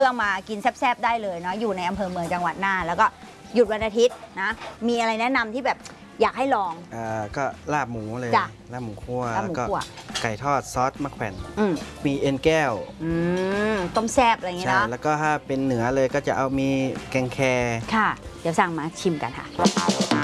เพื่อมากินแซ่บๆได้เลยเนาะอยู่ในอำเภอเมืองจังหวัดน่านแล้วก็หยุดวันอาทิตย์นะมีอะไรแนะนำที่แบบอยากให้ลองก็ลาบหมูเลยลาบหมูคั่วแล้วก็ไก่ทอดซอสมะแขวนมีเอ็นแก้วต้มแซ่บอะไรอย่างเงี้ยนะแล้วก็ถ้าเป็นเหนือเลยก็จะเอามีแกงแคค่ะเดี๋ยวสั่งมาชิมกันค่ะ